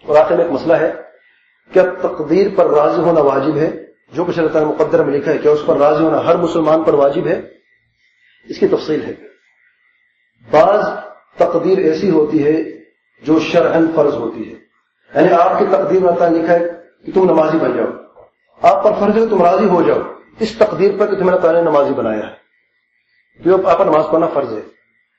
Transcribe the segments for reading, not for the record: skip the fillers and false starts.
اور آخر میں ایک مسئلہ ہے، کیا تقدیر پر راضی ہونا واجب ہے؟ جو کچھ اللہ تعالیٰ نے مقدر میں لکھا ہے کیا اس پر راضی ہونا ہر مسلمان پر واجب ہے؟ اس کی تفصیل ہے۔ بعض تقدیر ایسی ہوتی ہے جو شرعاً فرض ہوتی ہے، یعنی آپ کی تقدیر میں اللہ تعالیٰ نے لکھا ہے کہ تم نمازی بن جاؤ، آپ پر فرض ہے تم راضی ہو جاؤ اس تقدیر پر کہ تمہیں اللہ تعالیٰ نے نمازی بنایا ہے، جو آپ پر نماز پڑھنا فرض ہے۔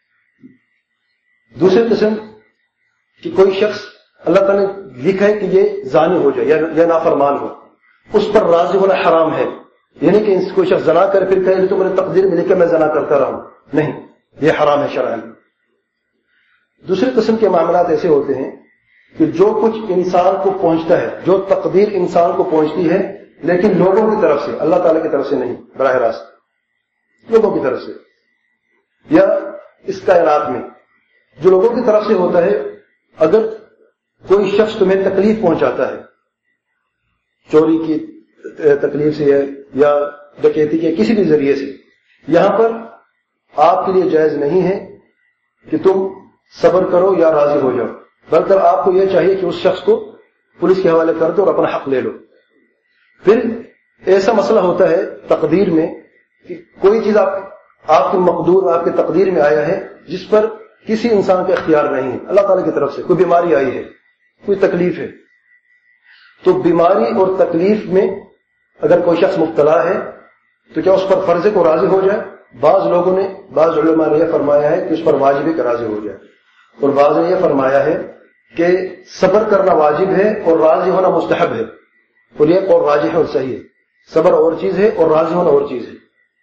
دوسری قسم کہ کوئی شخص اللہ تعالیٰ نے لکھا ہے کہ یہ زانی ہو جائے یا نافرمان ہو، اس پر راضی ہونا حرام ہے، یعنی کہ کوئی شخص زنا کر پھر کہے تو میرے تقدیر میں لکھا میں زنا کرتا رہا ہوں، نہیں، یہ حرام ہے شرعاً۔ دوسری قسم کے معاملات ایسے ہوتے ہیں کہ جو کچھ انسان کو پہنچتا ہے، جو تقدیر انسان کو پہنچتی ہے لیکن لوگوں کی طرف سے، اللہ تعالیٰ کی طرف سے نہیں، براہ راست لوگوں کی طرف سے، یا اس کائنات میں جو لوگوں کی طرف سے ہوتا ہے، اگر کوئی شخص تمہیں تکلیف پہنچاتا ہے چوری کی تکلیف سے ہے یا ڈکیتی کے کسی بھی ذریعے سے، یہاں پر آپ کے لیے جائز نہیں ہے کہ تم صبر کرو یا راضی ہو جاؤ، بلکہ آپ کو یہ چاہیے کہ اس شخص کو پولیس کے حوالے کر دو اور اپنا حق لے لو۔ پھر ایسا مسئلہ ہوتا ہے تقدیر میں کہ کوئی چیز آپ کی مقدور، آپ کی تقدیر میں آیا ہے جس پر کسی انسان کا اختیار نہیں ہے، اللہ تعالیٰ کی طرف سے کوئی بیماری آئی ہے، کوئی تکلیف ہے، تو بیماری اور تکلیف میں اگر کوئی شخص مبتلا ہے تو کیا اس پر فرض ہے کو راضی ہو جائے؟ بعض لوگوں نے، بعض علماء نے یہ فرمایا ہے کہ اس پر واجب ہے کہ راضی ہو جائے، اور بعض نے یہ فرمایا ہے کہ صبر کرنا واجب ہے اور راضی ہونا مستحب ہے، اور یہ قول راجح اور صحیح ہے، صبر اور چیز ہے اور راضی ہونا اور چیز ہے۔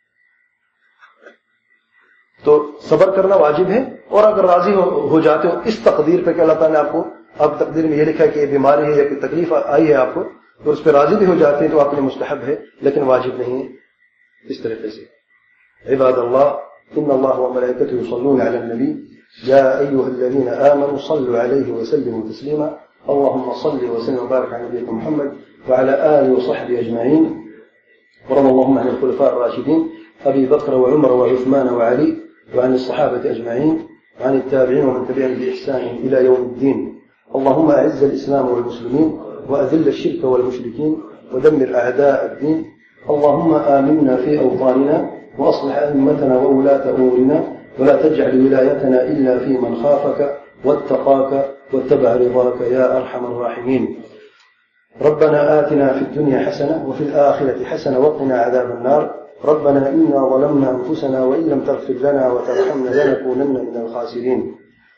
تو صبر کرنا واجب ہے، اور اگر راضی ہو جاتے ہو اس تقدیر پہ کہ اللہ تعالیٰ نے آپ تقدیر میں یہ لکھا ہے کہ یہ بیماری ہے یا کوئی تکلیف آئی ہے آپ کو، تو اس پہ راضی بھی ہو جاتے ہیں تو آپ کے لیے مستحب ہے لیکن واجب نہیں ہے۔ اس طریقے سے عباد اللہ ان اللہ وملائکته يصلون على النبي يا ايها الذين امنوا صلوا عليه وسلموا تسليما اللهم صل وسلم وبارك على نبينا محمد وعلى اله وصحبه اجمعين ورضي اللهم عن الخلفاء الراشدين ابي بكر وعمر وعثمان وعلي وعن الصحابه اجمعين وعن التابعين ومن تبعهم باحسان الى يوم الدين اللهم اعز الاسلام والمسلمين واذل الشرك والمشركين ودمر اعداء الدين اللهم آمنا في أوطاننا وأصلح أئمتنا وولاة أمورنا ولا تجعل ولايتنا إلا في من خافك واتقاك واتبع رضاك يا أرحم الراحمين ربنا آتنا في الدنيا حسنة وفي الآخرة حسنة وقنا عذاب النار ربنا إنا ظلمنا أنفسنا وإن لم تغفر لنا وترحمنا لنكونن من الخاسرين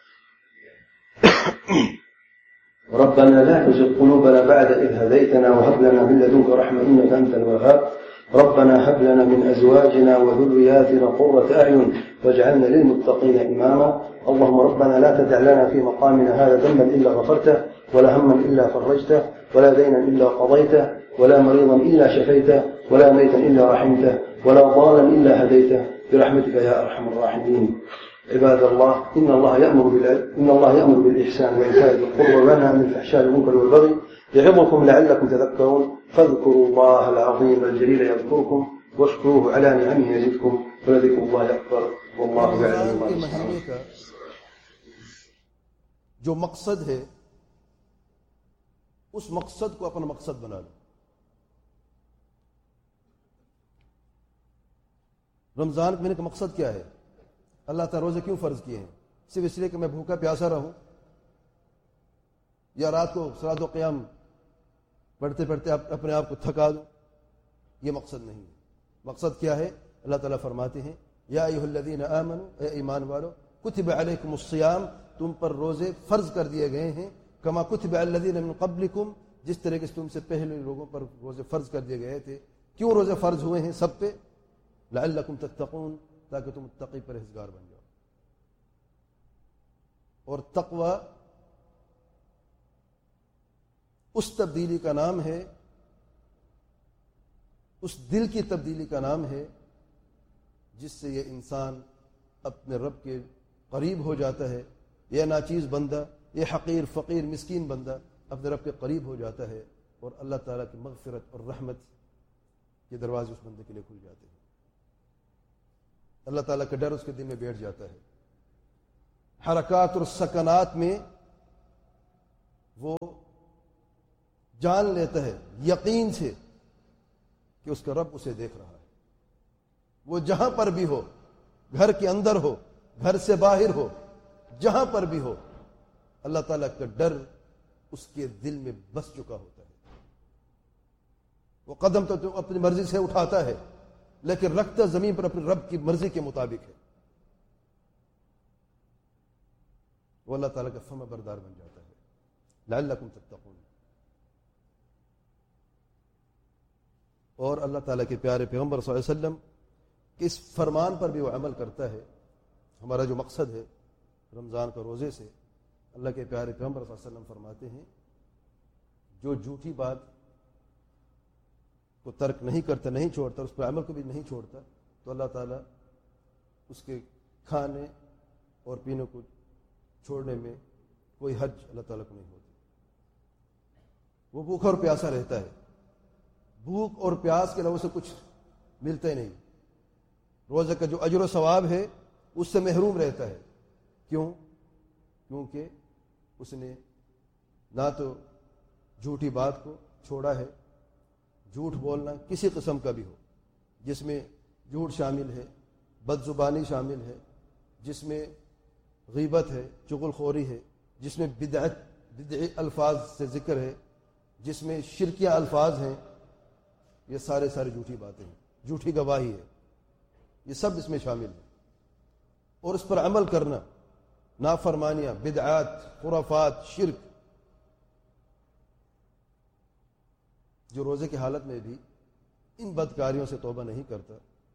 ربنا لا تزغ قلوبنا بعد إذ هديتنا وهب لنا من لدنك رحمة إنك أنت الوهاب ربنا هب لنا من أزواجنا وذرياتنا قرة أعين واجعلنا للمتقين إماما اللهم ربنا لا تدع لنا في مقامنا هذا ذنبا إلا غفرته ولا هما إلا فرجته ولا دينا إلا قضيته ولا مريضا إلا شفيته ولا ميتا إلا رحمته ولا ضالا إلا هديته برحمتك يا أرحم الراحمين عباد الله إن الله يأمر بالإحسان وإيتاء ذي القربى وينهى عن الفحشاء والمنكر والبغي يعظكم لعلكم تذكرون فاذكروا الله العظيم الجليل يذكركم واشكروه على نعمه يزدكم ولذكر الله أكبر والله يعلم ما تصنعون۔ جو مقصد ہے اس مقصد کو اپنا مقصد بنا لو۔ رمضان کے مہینے کا مقصد کیا ہے؟ اللہ تعالیٰ روزے کیوں فرض کیے ہیں؟ صرف اس لیے کہ میں بھوکا پیاسا رہوں یا رات کو صلاۃ و قیام پڑھتے پڑھتے اپنے آپ کو تھکا دوں؟ یہ مقصد نہیں ہے۔ مقصد کیا ہے؟ اللہ تعالیٰ فرماتے ہیں یا ایھا الذین آمنوا، اے ایمان والو، کتب علیکم الصیام، تم پر روزے فرض کر دیے گئے ہیں، کما کتب علی الذین من قبلکم، جس طرح سے تم سے پہلے لوگوں پر روزے فرض کر دیے گئے تھے۔ کیوں روزے فرض ہوئے ہیں سب پہ؟ لعلکم تتقون، تاکہ تم متقی پرہیزگار بن جاؤ۔ اور تقوی اس تبدیلی کا نام ہے، اس دل کی تبدیلی کا نام ہے جس سے یہ انسان اپنے رب کے قریب ہو جاتا ہے۔ یہ ناچیز بندہ، یہ حقیر فقیر مسکین بندہ اپنے رب کے قریب ہو جاتا ہے، اور اللہ تعالیٰ کی مغفرت اور رحمت کے دروازے اس بندے کے لیے کھل جاتے ہیں۔ اللہ تعالیٰ کا ڈر اس کے دل میں بیٹھ جاتا ہے۔ حرکات اور سکنات میں وہ جان لیتا ہے یقین سے کہ اس کا رب اسے دیکھ رہا ہے. وہ جہاں پر بھی ہو، گھر کے اندر ہو، گھر سے باہر ہو، جہاں پر بھی ہو، اللہ تعالیٰ کا ڈر اس کے دل میں بس چکا ہوتا ہے. وہ قدم تو اپنی مرضی سے اٹھاتا ہے لیکن رکھتا زمین پر اپنے رب کی مرضی کے مطابق ہے. وہ اللہ تعالیٰ کا فرما بردار بن جاتا ہے. لعلکم تتقون. اور اللہ تعالیٰ کے پیارے پیغمبر صلی اللہ علیہ وسلم کہ اس فرمان پر بھی وہ عمل کرتا ہے. ہمارا جو مقصد ہے رمضان کا روزے سے، اللہ کے پیارے پیغمبر صلی اللہ علیہ وسلم فرماتے ہیں جو جھوٹی بات کو ترک نہیں کرتا، نہیں چھوڑتا، اس پر عمل کو بھی نہیں چھوڑتا، تو اللہ تعالیٰ اس کے کھانے اور پینے کو چھوڑنے میں کوئی حرج اللہ تعالیٰ کو نہیں ہوتی. وہ بھوکا اور پیاسا رہتا ہے. بھوک اور پیاس کے علاوہ سے کچھ ملتا ہی نہیں. روزے کا جو اجر و ثواب ہے اس سے محروم رہتا ہے. کیوں؟ کیونکہ اس نے نہ تو جھوٹی بات کو چھوڑا ہے، جھوٹ بولنا کسی قسم کا بھی ہو، جس میں جھوٹ شامل ہے، بد زبانی شامل ہے، جس میں غیبت ہے، چغل خوری ہے، جس میں بدعی الفاظ سے ذکر ہے، جس میں شرکیہ الفاظ ہیں، یہ سارے جھوٹی باتیں ہیں، جھوٹی گواہی ہے، یہ سب اس میں شامل ہے. اور اس پر عمل کرنا، نافرمانیاں، بدعات، خرافات، شرک، جو روزے کی حالت میں بھی ان بدکاریوں سے توبہ نہیں کرتا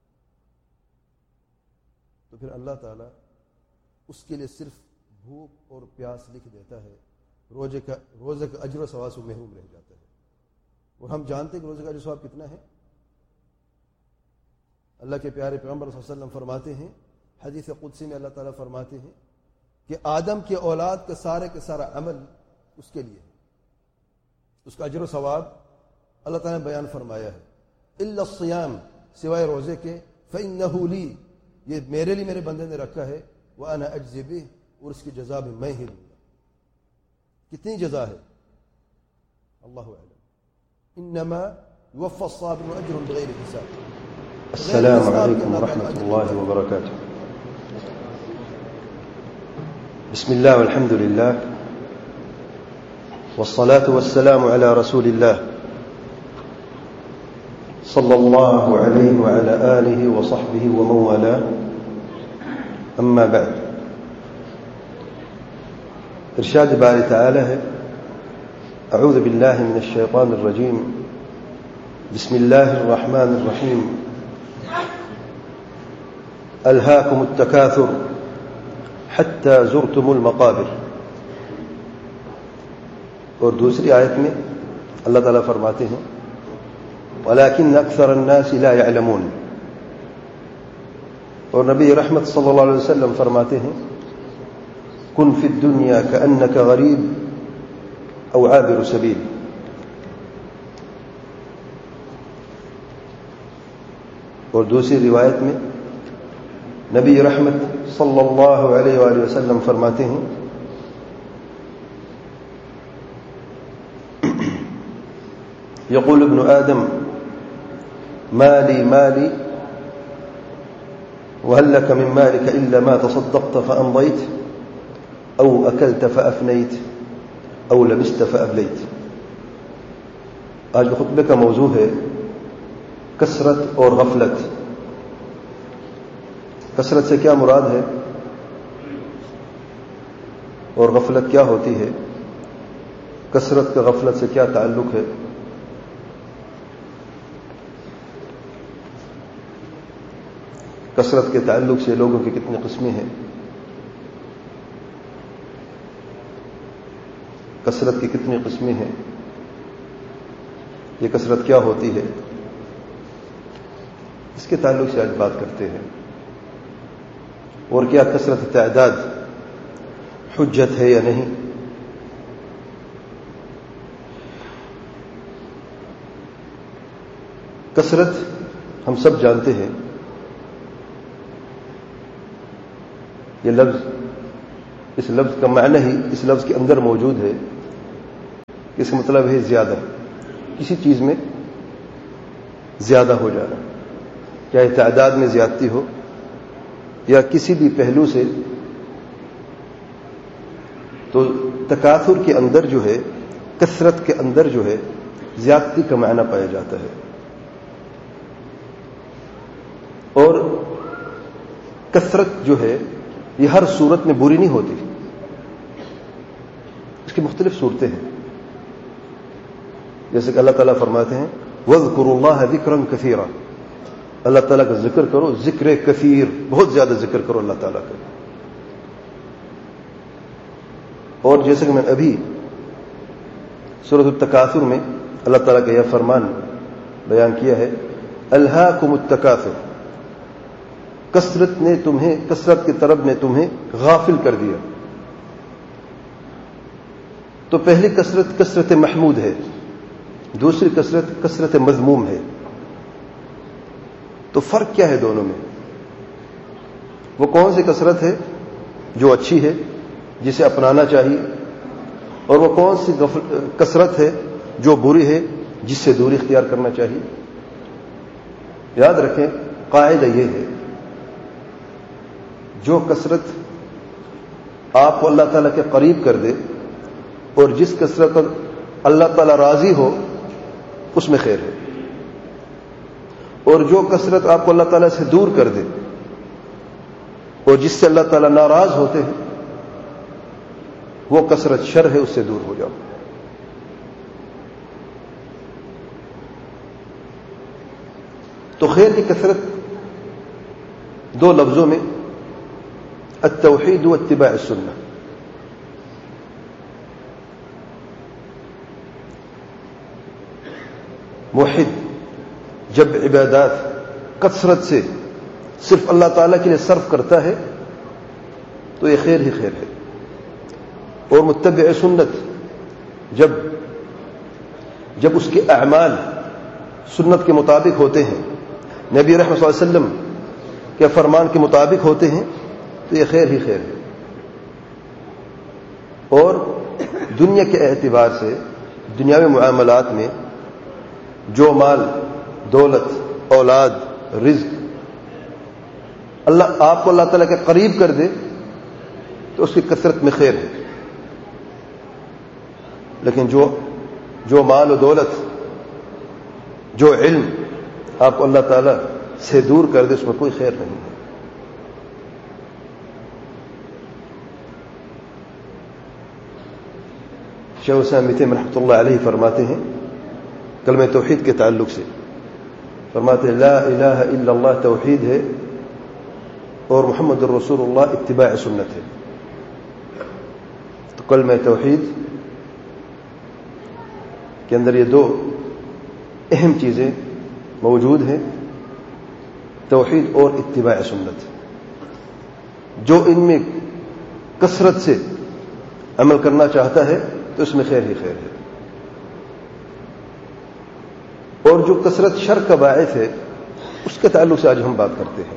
تو پھر اللہ تعالیٰ اس کے لیے صرف بھوک اور پیاس لکھ دیتا ہے. روزے کا اجر و ثواب سے محروم رہ جاتا ہے. اور ہم جانتے ہیں کہ روزے کا اجر و ثواب کتنا ہے. اللہ کے پیارے پیغمبر صلی اللہ علیہ وسلم فرماتے ہیں، حدیث قدسی میں اللہ تعالیٰ فرماتے ہیں کہ آدم کے اولاد کا سارا عمل اس کے لیے ہے، اس کا اجر و ثواب اللہ تعالیٰ نے بیان فرمایا ہے. الا الصیام، سوائے روزے کے، فإنہ لی، یہ میرے لیے میرے بندے نے رکھا ہے، وأنا أجزي به، اور اس کی جزا بھی میں ہی دوں گا. کتنی جزا ہے اللہ اعلم. انما يوفى الصابرون اجرهم بغیر حساب. السلام علیکم ورحمۃ اللہ وبرکاتہ. بسم اللہ والحمد للہ والصلاة والسلام على رسول اللہ صلی اللہ علیہ وعلى آلہ وصحبہ ومن والاه. اما بعد، ارشاد باری تعالی ہے، اعوذ باللہ من الشیطان الرجیم، بسم اللہ الرحمن الرحیم، الہاکم التکاثر حتی زرتم المقابر. اور دوسری آیت میں اللہ تعالیٰ فرماتے ہیں ولیکن اکثر الناس لا يعلمون. اور نبی رحمت صلی اللہ علیہ وسلم فرماتے ہیں کن فی الدنیا کأنک غریب او عابر سبیل. اور دوسری روایت میں نبی رحمت صلی اللہ علیہ وآلہ وسلم فرماتے ہیں یقول ابن آدم مالی مالی وهل لك من مالك إلا ما تصدقت فأمضيت أو أكلت فأفنيت أو لبست فأبليت. آج خطبے کا موضوع ہے کثرت اور غفلت. کثرت سے کیا مراد ہے اور غفلت کیا ہوتی ہے؟ کثرت کا غفلت سے کیا تعلق ہے؟ کثرت کے تعلق سے لوگوں کی کتنی قسمیں ہیں؟ کثرت کی کتنی قسمیں ہیں؟ یہ کثرت کیا ہوتی ہے؟ اس کے تعلق سے آج بات کرتے ہیں. اور کیا کثرت تعداد حجت ہے یا نہیں؟ کثرت ہم سب جانتے ہیں، یہ لفظ، اس لفظ کا معنی ہی اس لفظ کے اندر موجود ہے. اس کا مطلب ہے زیادہ، کسی چیز میں زیادہ ہو جانا، چاہے تعداد میں زیادتی ہو یا کسی بھی پہلو سے. تو تکاثر کے اندر جو ہے، کثرت کے اندر جو ہے زیادتی کا معنی پایا جاتا ہے. اور کثرت جو ہے یہ ہر صورت میں بری نہیں ہوتی، اس کی مختلف صورتیں ہیں. جیسے کہ اللہ تعالیٰ فرماتے ہیں وَاذْكُرُوا اللَّهَ ذِكْرًا كَثِيرًا، اللہ تعالیٰ کا ذکر کرو، ذکر کثیر، بہت زیادہ ذکر کرو اللہ تعالیٰ کا. اور جیسے کہ میں نے ابھی سورۃ التکاثر میں اللہ تعالیٰ کا یہ فرمان بیان کیا ہے الہاکم التکاثر، کثرت کی طرف نے تمہیں غافل کر دیا. تو پہلی کثرت محمود ہے، دوسری کثرت مذموم ہے. تو فرق کیا ہے دونوں میں؟ وہ کون سی کثرت ہے جو اچھی ہے، جسے اپنانا چاہیے، اور وہ کون سی کثرت ہے جو بری ہے، جس سے دوری اختیار کرنا چاہیے؟ یاد رکھیں قاعدہ یہ ہے، جو کثرت آپ کو اللہ تعالیٰ کے قریب کر دے اور جس کثرت پر اللہ تعالیٰ راضی ہو اس میں خیر ہے، اور جو کثرت آپ کو اللہ تعالیٰ سے دور کر دے اور جس سے اللہ تعالیٰ ناراض ہوتے ہیں وہ کثرت شر ہے، اس سے دور ہو جاؤ. تو خیر کی کثرت دو لفظوں میں التوحید و اتباع السنہ. موحد جب عبادات کثرت سے صرف اللہ تعالیٰ کے لیے صرف کرتا ہے تو یہ خیر ہی خیر ہے. اور متبع سنت جب اس کے اعمال سنت کے مطابق ہوتے ہیں، نبی رحمۃ صلی اللہ علیہ وسلم کے فرمان کے مطابق ہوتے ہیں تو یہ خیر ہی خیر ہے. اور دنیا کے اعتبار سے دنیاوی معاملات میں جو مال، دولت، اولاد، رزق آپ کو اللہ تعالیٰ کے قریب کر دے تو اس کی کثرت میں خیر ہے. لیکن جو مال و دولت، جو علم آپ کو اللہ تعالیٰ سے دور کر دے اس میں کوئی خیر نہیں ہے. شیخ الاسلام ابن تیمیہ رحمۃ اللہ علیہ فرماتے ہیں کلمہ توحید کے تعلق سے، فرماتے ہیں لا الہ الا اللہ توحید ہے اور محمد الرسول اللہ اتباع سنت ہے. تو کلمہ توحید کے اندر یہ دو اہم چیزیں موجود ہیں، توحید اور اتباع سنت. جو ان میں کثرت سے عمل کرنا چاہتا ہے تو اس میں خیر ہی خیر ہے، اور جو کثرت شر کا باعث ہے اس کے تعلق سے آج ہم بات کرتے ہیں.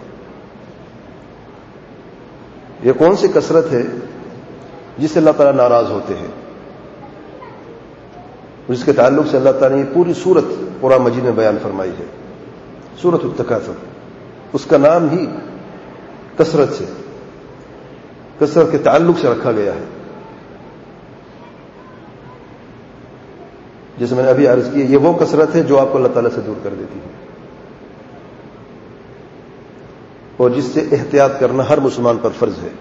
یہ کون سی کثرت ہے جس سے اللہ تعالیٰ ناراض ہوتے ہیں، جس کے تعلق سے اللہ تعالیٰ نے یہ پوری سورت قرآن مجید میں بیان فرمائی ہے، سورۃ التکاثر. اس کا نام ہی کثرت کے تعلق سے رکھا گیا ہے. جیسے میں نے ابھی عرض کی، یہ وہ کثرت ہے جو آپ کو اللہ تعالیٰ سے دور کر دیتی ہے اور جس سے احتیاط کرنا ہر مسلمان پر فرض ہے.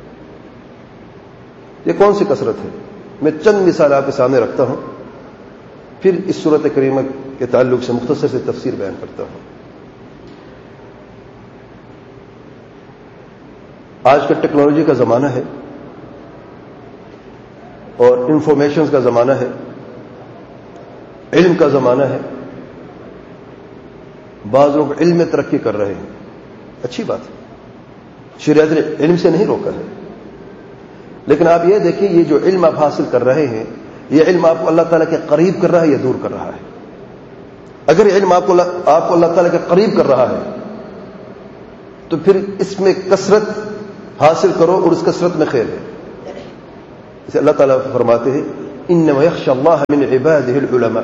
یہ کون سی کثرت ہے؟ میں چند مثال آپ کے سامنے رکھتا ہوں، پھر اس سورۃ کریمہ کے تعلق سے مختصر سے تفسیر بیان کرتا ہوں. آج کا ٹیکنالوجی کا زمانہ ہے اور انفارمیشن کا زمانہ ہے، علم کا زمانہ ہے. بعض لوگ علم میں ترقی کر رہے ہیں، اچھی بات ہے، شریعت نے علم سے نہیں روکا ہے. لیکن آپ یہ دیکھیں یہ جو علم آپ حاصل کر رہے ہیں، یہ علم آپ کو اللہ تعالیٰ کے قریب کر رہا ہے یا دور کر رہا ہے؟ اگر علم آپ کو اللہ تعالیٰ کے قریب کر رہا ہے تو پھر اس میں کثرت حاصل کرو اور اس کثرت میں خیر ہے. اسے اللہ تعالیٰ فرماتے ہیں انما یخشى اللہ من عباده العلماء،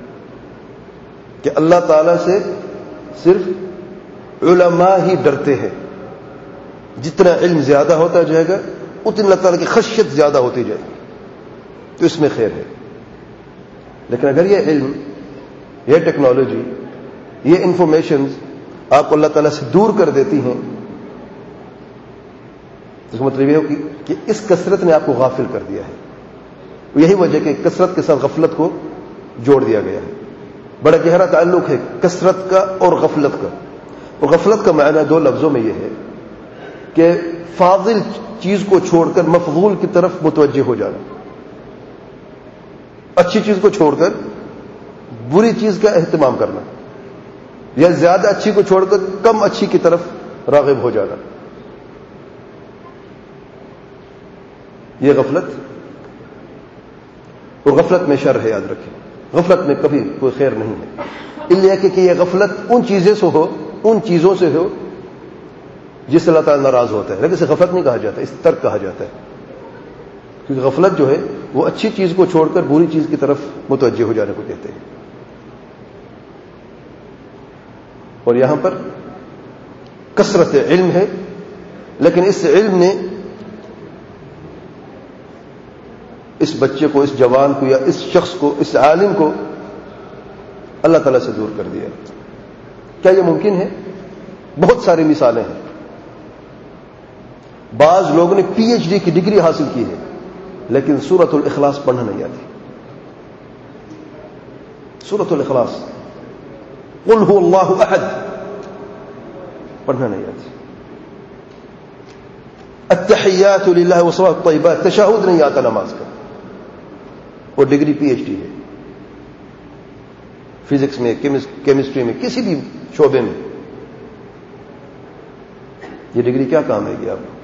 کہ اللہ تعالیٰ سے صرف علماء ہی ڈرتے ہیں. جتنا علم زیادہ ہوتا جائے گا اتنی اللہ تعالیٰ کی خشیت زیادہ ہوتی جائے گی، تو اس میں خیر ہے. لیکن اگر یہ علم، یہ ٹیکنالوجی، یہ انفارمیشنز آپ کو اللہ تعالیٰ سے دور کر دیتی ہیں، تو اس کا مطلب یہ ہو کہ اس کثرت نے آپ کو غافل کر دیا ہے. یہی وجہ کہ کثرت کے ساتھ غفلت کو جوڑ دیا گیا ہے. بڑا گہرا تعلق ہے کثرت کا اور غفلت کا. اور غفلت کا معنی دو لفظوں میں یہ ہے کہ فاضل چیز کو چھوڑ کر مفضول کی طرف متوجہ ہو جانا، اچھی چیز کو چھوڑ کر بری چیز کا اہتمام کرنا، یا زیادہ اچھی کو چھوڑ کر کم اچھی کی طرف راغب ہو جانا. یہ غفلت، اور غفلت میں شر ہے، یاد رکھیں. غفلت میں کبھی کوئی خیر نہیں ہے، اس لیے کہ یہ غفلت ان چیزوں سے ہو جس سے اللہ تعالیٰ ناراض ہوتا ہے. لیکن اسے غفلت نہیں کہا جاتا، اس ترک کہا جاتا ہے. کیونکہ غفلت جو ہے وہ اچھی چیز کو چھوڑ کر بری چیز کی طرف متوجہ ہو جانے کو کہتے ہیں. اور یہاں پر کثرت علم ہے، لیکن اس علم نے اس بچے کو، اس جوان کو، یا اس شخص کو، اس عالم کو اللہ تعالیٰ سے دور کر دیا. کیا یہ ممکن ہے؟ بہت ساری مثالیں ہیں. بعض لوگوں نے پی ایچ ڈی کی ڈگری حاصل کی ہے لیکن سورۃ الاخلاص پڑھنا نہیں آتی. سورۃ الاخلاص، قل هو اللہ احد، پڑھنا نہیں آتی. التحیات للہ والصلوات الطیبات، تشہد نہیں آتا نماز کا، اور ڈگری پی ایچ ڈی ہے فزکس میں، کیمسٹری میں، کسی بھی شعبے میں. یہ ڈگری کیا کام ہے گی آپ کو؟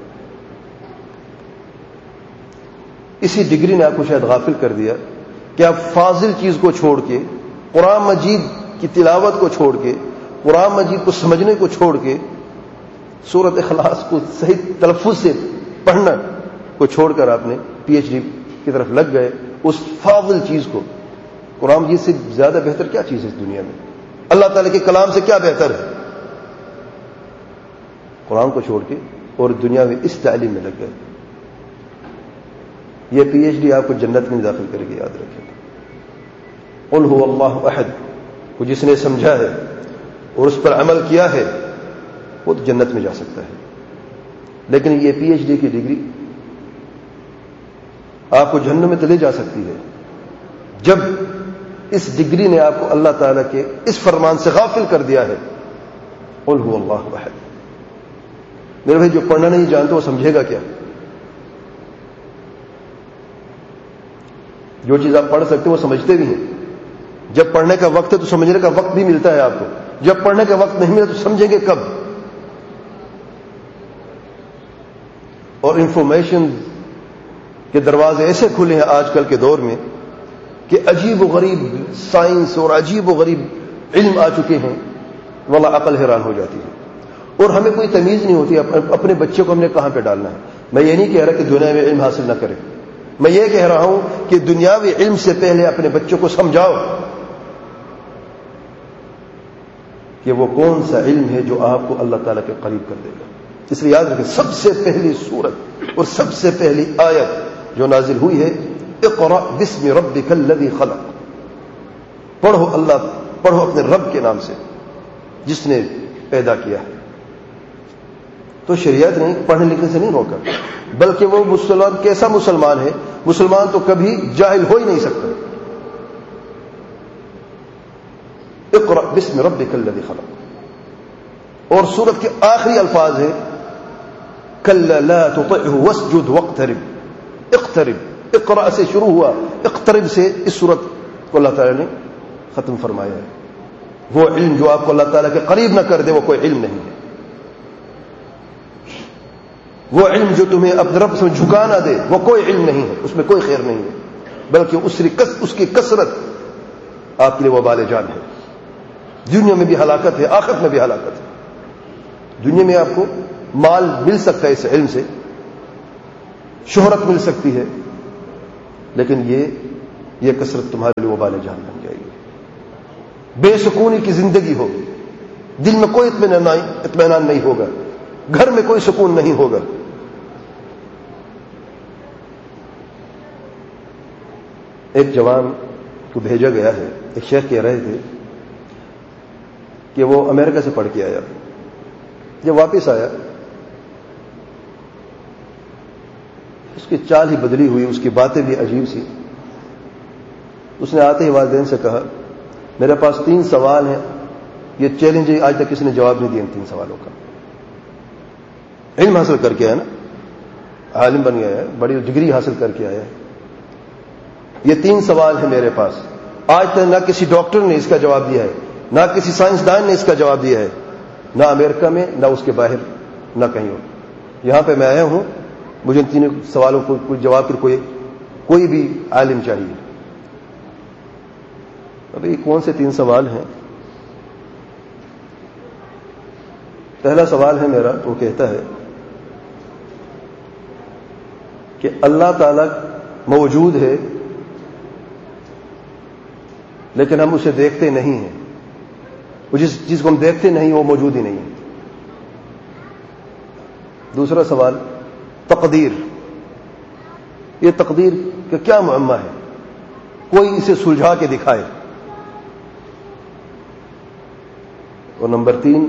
اسی ڈگری نے آپ کو شاید غافل کر دیا کہ آپ فاضل چیز کو چھوڑ کے، قرآن مجید کی تلاوت کو چھوڑ کے، قرآن مجید کو سمجھنے کو چھوڑ کے، سورۃ اخلاص کو صحیح تلفظ سے پڑھنا کو چھوڑ کر آپ نے پی ایچ ڈی کی طرف لگ گئے. اس فاضل چیز کو، قرآن مجید سے زیادہ بہتر کیا چیز ہے اس دنیا میں؟ اللہ تعالیٰ کے کلام سے کیا بہتر ہے؟ قرآن کو چھوڑ کے اور دنیا میں اس تعلیم میں لگ گئے. یہ پی ایچ ڈی آپ کو جنت میں داخل کرے گی، یاد رکھیں. قل هو اللہ احد کو جس نے سمجھا ہے اور اس پر عمل کیا ہے وہ تو جنت میں جا سکتا ہے. لیکن یہ پی ایچ ڈی کی ڈگری آپ کو جہنم میں تو لے جا سکتی ہے جب اس ڈگری نے آپ کو اللہ تعالیٰ کے اس فرمان سے غافل کر دیا ہے. قل هو اللہ احد. میرے بھائی، جو پڑھنا نہیں جانتے وہ سمجھے گا کیا؟ جو چیز آپ پڑھ سکتے وہ سمجھتے بھی ہیں. جب پڑھنے کا وقت ہے تو سمجھنے کا وقت بھی ملتا ہے آپ کو. جب پڑھنے کا وقت نہیں ملتا تو سمجھیں گے کب؟ اور انفارمیشن کے دروازے ایسے کھلے ہیں آج کل کے دور میں کہ عجیب و غریب سائنس اور عجیب و غریب علم آ چکے ہیں، واللہ عقل حیران ہو جاتی ہے. اور ہمیں کوئی تمیز نہیں ہوتی اپنے بچے کو ہم نے کہاں پہ ڈالنا ہے. میں یہ نہیں کہہ رہا کہ دنیا میں علم حاصل نہ کرے، میں یہ کہہ رہا ہوں کہ دنیاوی علم سے پہلے اپنے بچوں کو سمجھاؤ کہ وہ کون سا علم ہے جو آپ کو اللہ تعالیٰ کے قریب کر دے گا. اس لیے یاد رکھیں، سب سے پہلی سورت اور سب سے پہلی آیت جو نازل ہوئی ہے، اقرأ باسم ربک الذی خلق. پڑھو اپنے رب کے نام سے جس نے پیدا کیا ہے. تو شریعت نے پڑھنے لکھنے سے نہیں روکا، بلکہ وہ مسلمان کیسا مسلمان ہے؟ مسلمان تو کبھی جاہل ہو ہی نہیں سکتا. اقرأ باسم ربک الذی خلق. اور سورت کے آخری الفاظ ہیں کلا لا تطعه واسجد واقترب. اقترب، اقرأ سے شروع ہوا، اقترب سے اس سورت کو اللہ تعالیٰ نے ختم فرمایا ہے. وہ علم جو آپ کو اللہ تعالیٰ کے قریب نہ کر دے وہ کوئی علم نہیں ہے. وہ علم جو تمہیں اپنے رب سے جھکا نہ دے وہ کوئی علم نہیں ہے، اس میں کوئی خیر نہیں ہے، بلکہ اس کی کثرت آپ کے لیے وبال جان ہے. دنیا میں بھی ہلاکت ہے، آخرت میں بھی ہلاکت ہے. دنیا میں آپ کو مال مل سکتا ہے اس علم سے، شہرت مل سکتی ہے، لیکن یہ یہ کثرت تمہارے لیے وبال جہان بن جائے گی. بے سکونی کی زندگی ہوگی, دل میں کوئی اطمینان نہیں ہوگا, گھر میں کوئی سکون نہیں ہوگا. ایک جوان کو بھیجا گیا ہے, ایک شیخ کہہ رہے تھے کہ وہ امریکہ سے پڑھ کے آیا, جب واپس آیا اس کی چال ہی بدلی ہوئی, اس کی باتیں بھی عجیب سی. اس نے آتے ہی والدین سے کہا میرے پاس 3 سوال ہیں, یہ چیلنج ہے, آج تک کسی نے جواب نہیں دیا ان 3 سوالوں کا. علم حاصل کر کے آیا نا, عالم بن گیا ہے, بڑی ڈگری حاصل کر کے آیا ہے. یہ 3 سوال ہیں میرے پاس, آج تک نہ کسی ڈاکٹر نے اس کا جواب دیا ہے, نہ کسی سائنسدان نے اس کا جواب دیا ہے, نہ امریکہ میں نہ اس کے باہر نہ کہیں اور. یہاں پہ میں آیا ہوں, مجھے ان 3 سوالوں کو کوئی جواب پھر کوئی بھی عالم چاہیے. ابھی کون سے 3 سوال ہیں؟ پہلا سوال ہے میرا, وہ کہتا ہے کہ اللہ تعالی موجود ہے لیکن ہم اسے دیکھتے نہیں ہیں, وہ جس چیز کو ہم دیکھتے نہیں وہ موجود ہی نہیں ہے. دوسرا سوال تقدیر, یہ تقدیر کا کیا معمہ ہے, کوئی اسے سلجھا کے دکھائے. اور نمبر 3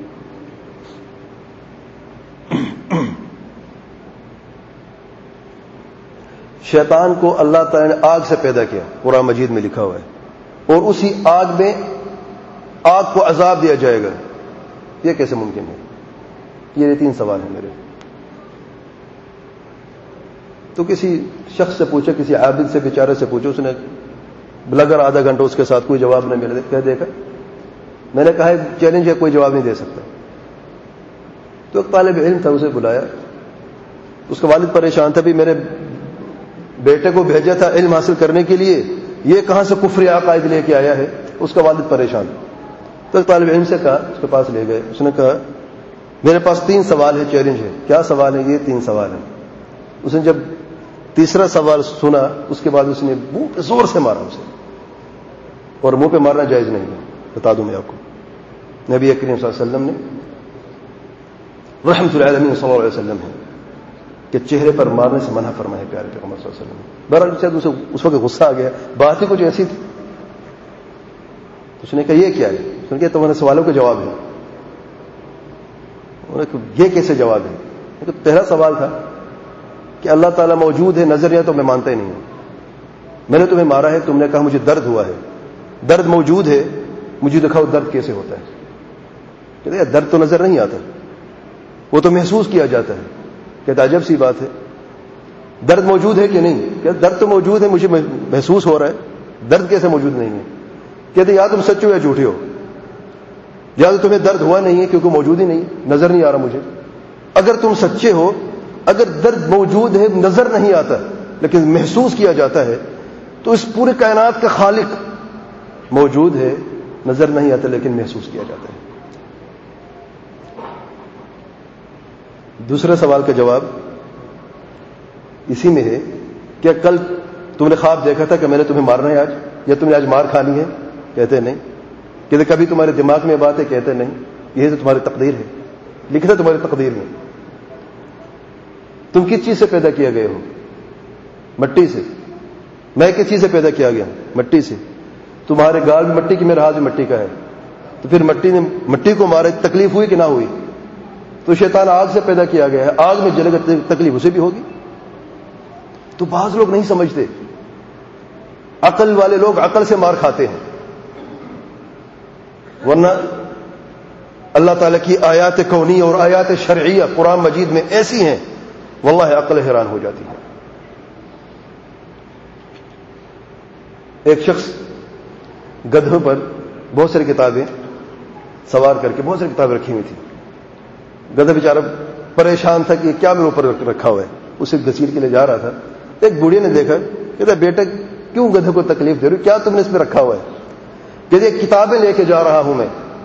شیطان کو اللہ تعالی نے آگ سے پیدا کیا, قرآن مجید میں لکھا ہوا ہے, اور اسی آگ میں آگ کو عذاب دیا جائے گا. یہ کیسے ممکن ہے؟ یہ 3 سوال ہیں میرے. تو کسی شخص سے پوچھا, کسی عابد سے, بیچارے سے پوچھو, اس نے لگا آدھا گھنٹہ اس کے ساتھ کوئی جواب نہیں ملے, کہہ دیکھا. میں نے کہا چیلنج ہے, کوئی جواب نہیں دے سکتا. تو ایک طالب علم تھا, اسے بلایا. اس کا والد پریشان تھا, بھی میرے بیٹے کو بھیجا تھا علم حاصل کرنے کے لیے, یہ کہاں سے کفری عقائد لے کے آیا ہے. اس کا والد پریشان. تو ایک طالب علم سے کہا, اس کے پاس لے گئے. اس نے کہا میرے پاس 3 سوال ہے, چیلنج ہے. کیا سوال ہے؟ یہ 3 سوال ہیں. اس نے جب تیسرا سوال سنا, اس کے بعد اس نے منہ پہ زور سے مارا اسے, اور منہ پہ مارنا جائز نہیں ہے, بتا دوں میں آپ کو. نبی کریم صلی اللہ علیہ وسلم نے, رحمت العالمین صلی اللہ علیہ وسلم ہے, کہ چہرے پر مارنے سے منع فرمایا پیارے پیغمبر صلی اللہ علیہ وسلم. بہرحال شاید اسے اس وقت غصہ آ گیا, بات ہی کچھ ایسی تھی. اس نے کہا یہ کیا ہے؟ اس نے کہا تمہارے سوالوں کا جواب ہے. یہ کیسے جواب ہے؟ پہلا سوال تھا کہ اللہ تعالیٰ موجود ہے, نظر نہیں ہے, تو میں مانتا ہی نہیں ہوں. میں نے تمہیں مارا ہے, تم نے کہا مجھے درد ہوا ہے. درد موجود ہے, مجھے دکھاؤ درد کیسے ہوتا ہے. کہتے ہیں درد تو نظر نہیں آتا, وہ تو محسوس کیا جاتا ہے. کہتا عجب سی بات ہے, درد موجود ہے کہ نہیں؟ کہتے درد تو موجود ہے, مجھے محسوس ہو رہا ہے, درد کیسے موجود نہیں ہے؟ کہتے یا تم سچے ہو یا جھوٹے ہو, یا تو تمہیں درد ہوا نہیں ہے کیونکہ موجود ہی نہیں, نظر نہیں آ رہا مجھے. اگر تم سچے ہو, اگر درد موجود ہے, نظر نہیں آتا لیکن محسوس کیا جاتا ہے, تو اس پورے کائنات کا خالق موجود ہے, نظر نہیں آتا لیکن محسوس کیا جاتا ہے. دوسرے سوال کا جواب اسی میں ہے کہ کل تم نے خواب دیکھا تھا کہ میں نے تمہیں مارنا ہے آج, یا تم نے آج مار کھانی ہے؟ کہتے نہیں. کہتے کبھی تمہارے دماغ میں بات ہے؟ کہتے نہیں. یہ تو تمہاری تقدیر ہے, لکھا تمہاری تقدیر میں. تم کس چیز سے پیدا کیا گئے ہو؟ مٹی سے. میں کس چیز سے پیدا کیا گیا؟ مٹی سے. تمہارے گال میں مٹی کی, میرا ہاتھ میں مٹی کا ہے, تو پھر مٹی نے مٹی کو مارا, تکلیف ہوئی کہ نہ ہوئی؟ تو شیطان آگ سے پیدا کیا گیا ہے, آگ میں جلے گا, تکلیف اسے بھی ہوگی. تو بعض لوگ نہیں سمجھتے, عقل والے لوگ عقل سے مار کھاتے ہیں, ورنہ اللہ تعالیٰ کی آیات کونیہ اور آیات شرعیہ قرآن مجید میں ایسی ہیں, واللہ عقل حیران ہو جاتی ہے. ایک شخص گدھوں پر بہت ساری کتابیں سوار کر کے, بہت ساری کتابیں رکھی ہوئی تھی. گدھا بیچارہ پریشان تھا کہ کیا میرے اوپر رکھا ہوا ہے, اسے گھسیٹ کے لے جا رہا تھا. ایک بوڑھی نے دیکھا, کہتا بیٹا کیوں گدھے کو تکلیف دے رہی, کیا تم نے اس میں رکھا ہوا ہے؟ کہتے کتابیں لے کے جا رہا ہوں میں.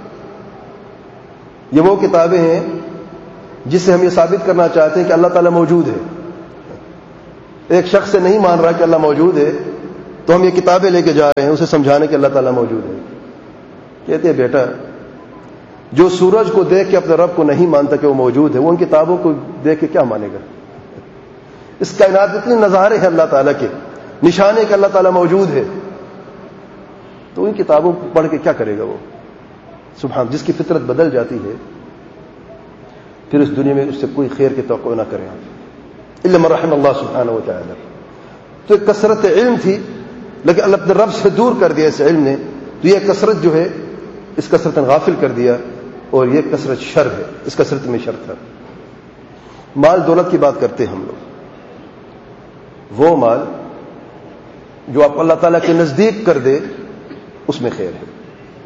یہ وہ کتابیں ہیں جس سے ہم یہ ثابت کرنا چاہتے ہیں کہ اللہ تعالیٰ موجود ہے. ایک شخص سے نہیں مان رہا کہ اللہ موجود ہے, تو ہم یہ کتابیں لے کے جا رہے ہیں اسے سمجھانے کہ اللہ تعالیٰ موجود ہے. کہتے ہیں بیٹا جو سورج کو دیکھ کے اپنے رب کو نہیں مانتا کہ وہ موجود ہے وہ ان کتابوں کو دیکھ کے کیا مانے گا؟ اس کائنات اتنے نظارے ہیں اللہ تعالیٰ کے، نشانے کہ اللہ تعالیٰ موجود ہے، تو ان کتابوں کو پڑھ کے کیا کرے گا وہ؟ سبحان، جس کی فطرت بدل جاتی ہے پھر اس دنیا میں اس سے کوئی خیر کی توقع نہ کریں الا من رحم اللہ سبحانہ و تعالی. تو ایک کثرت علم تھی لیکن اللہ اپنے رب سے دور کر دیا اس علم نے، تو یہ کثرت جو ہے اس کثرت نے غافل کر دیا، اور یہ کثرت شر ہے، اس کثرت میں شر تھا. مال دولت کی بات کرتے ہیں ہم لوگ، وہ مال جو آپ اللہ تعالیٰ کے نزدیک کر دے اس میں خیر ہے،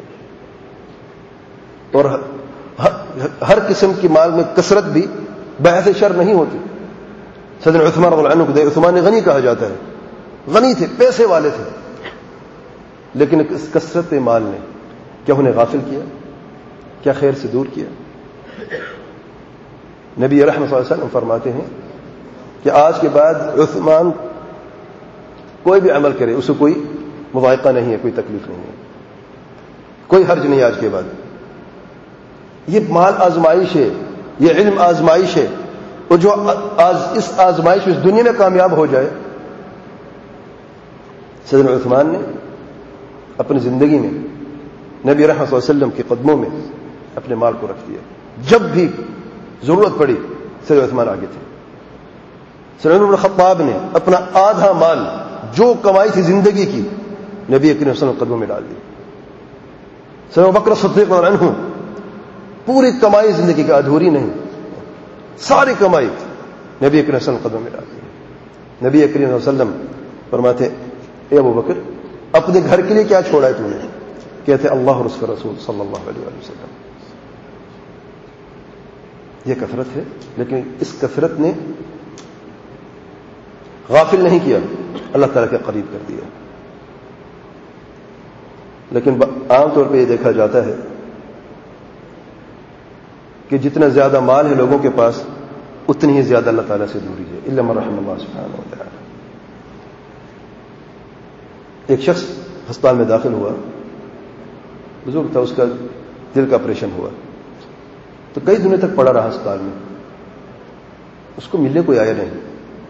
اور ہر قسم کی مال میں کثرت بھی بحث شر نہیں ہوتی. سیدنا عثمان رضی اللہ عنہ کو عثمان غنی کہا جاتا ہے، غنی تھے، پیسے والے تھے، لیکن اس کثرت مال نے کیا انہیں غافل کیا؟ کیا خیر سے دور کیا؟ نبی رحمت صلی اللہ علیہ وسلم فرماتے ہیں کہ آج کے بعد عثمان کوئی بھی عمل کرے اسے کوئی مذائقہ نہیں ہے، کوئی تکلیف نہیں ہے، کوئی حرج نہیں آج کے بعد. یہ مال آزمائش ہے، یہ علم آزمائش ہے، اور جو اس آزمائش میں اس دنیا میں کامیاب ہو جائے. سیدنا عثمان نے اپنی زندگی میں نبی رحمت صلی اللہ علیہ وسلم کے قدموں میں اپنے مال کو رکھ دیا. جب بھی ضرورت پڑی سیدنا عثمان آگے تھے. سیدنا عمر بن الخطاب نے اپنا آدھا مال جو کمائی تھی زندگی کی نبی کریم صلی اللہ علیہ وسلم کے قدموں میں ڈال دی. سیدنا ابوبکر صدیق رضی اللہ عنہ پوری کمائی زندگی کی ادھوری نہیں، ساری کمائی نبی کریم صلی اللہ علیہ وسلم کے قدموں میں ڈال دی. نبی کریم صلی اللہ علیہ وسلم فرماتے اے ابوبکر اپنے گھر کے لیے کیا چھوڑا ہے تو نے؟ کہتے اللہ اور اس کا رسول صلی اللہ علیہ وسلم. یہ کثرت ہے، لیکن اس کثرت نے غافل نہیں کیا، اللہ تعالیٰ کے قریب کر دیا. لیکن عام طور پہ یہ دیکھا جاتا ہے کہ جتنا زیادہ مال ہے لوگوں کے پاس اتنی ہی زیادہ اللہ تعالیٰ سے دوری ہے، الا من رحم اللہ سبحانہ و تعالی. ایک شخص ہسپتال میں داخل ہوا، بزرگ تھا، اس کا دل کا آپریشن ہوا، تو کئی دنوں تک پڑا رہا ہسپتال میں، اس کو ملنے کوئی آیا نہیں.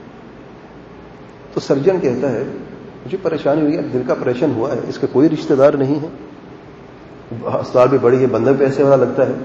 تو سرجن کہتا ہے مجھے پریشانی ہوئی ہے، دل کا آپریشن ہوا ہے، اس کے کوئی رشتہ دار نہیں ہے، ہسپتال بھی بڑی ہے، بندہ پیسے والا لگتا ہے.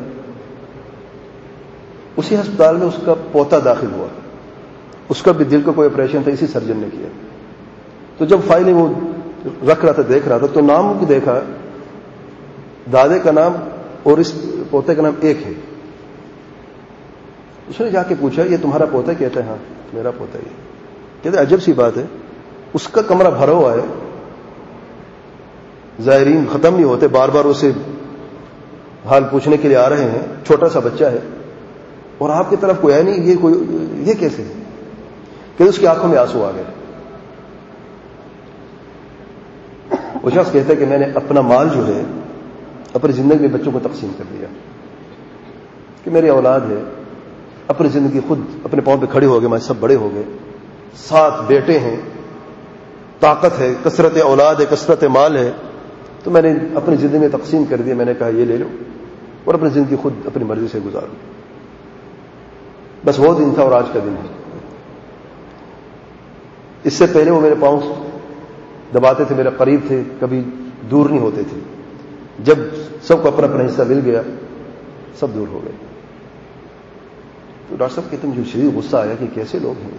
اسی ہسپتال میں اس کا پوتا داخل ہوا، اس کا بھی دل کا کوئی آپریشن تھا، اسی سرجن نے کیا. تو جب فائلیں وہ رکھ رہا تھا، دیکھ رہا تھا، تو نام کو دیکھا، دادے کا نام اور اس پوتے کا نام ایک ہے. اس نے جا کے پوچھا یہ تمہارا پوتا؟ کہتا ہے ہاں میرا پوتا ہے. کہتے عجب سی بات ہے، اس کا کمرہ بھرا ہوا ہے، زائرین ختم نہیں ہوتے، بار بار اسے حال پوچھنے کے لیے آ رہے ہیں، چھوٹا سا بچہ ہے، اور آپ کی طرف کوئی ہے نہیں، یہ کیسے ہے؟ کہ اس کی آنکھوں میں آنسو آ گئے. وہ شخص کہتا ہے کہ میں نے اپنا مال جو ہے اپنی زندگی میں بچوں کو تقسیم کر دیا، کہ میری اولاد ہے، اپنی زندگی خود اپنے پاؤں پہ کھڑے ہو گئے، سب بڑے ہو گئے، 7 بیٹے ہیں، طاقت ہے، کثرت اولاد ہے، کثرت مال ہے، تو میں نے اپنی زندگی میں تقسیم کر دیا. میں نے کہا یہ لے لو اور اپنی زندگی خود اپنی مرضی سے گزارو. بس وہ دن تھا اور آج کا دن ہے. اس سے پہلے وہ میرے پاؤں دباتے تھے، میرے قریب تھے، کبھی دور نہیں ہوتے تھے. جب سب کو اپنا اپنا حصہ مل گیا سب دور ہو گئے. تو ڈاکٹر صاحب کہتے مجھے شدید غصہ آیا کہ کیسے لوگ ہیں.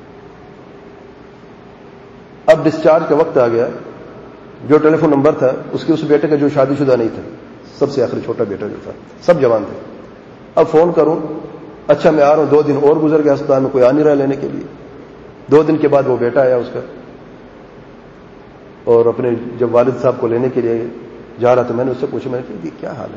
اب ڈسچارج کا وقت آ گیا، جو ٹیلی فون نمبر تھا اس کے اس بیٹے کا جو شادی شدہ نہیں تھا، سب سے آخری چھوٹا بیٹا جو تھا، سب جوان تھے. اب فون کروں، اچھا میں آ رہا ہوں، 2 دن اور گزر گئے، ہسپتال میں کوئی آ نہیں رہا لینے کے لیے. 2 دن کے بعد وہ بیٹا آیا اس کا، اور اپنے جب والد صاحب کو لینے کے لیے جا رہا تھا، میں نے اس سے پوچھا، میں نے کہا کیا حال ہے،